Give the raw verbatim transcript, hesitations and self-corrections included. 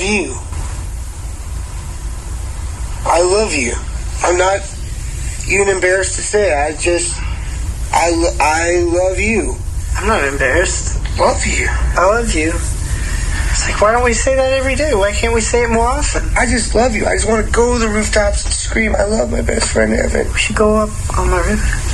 love you. I love you. I'm not even embarrassed to say it. I just, I, lo- I love you. I'm not embarrassed. Love you. I love you. It's like, why don't we say that every day? Why can't we say it more often? I just love you. I just want to go to the rooftops and scream, I love my best friend Evan. We should go up on my roof.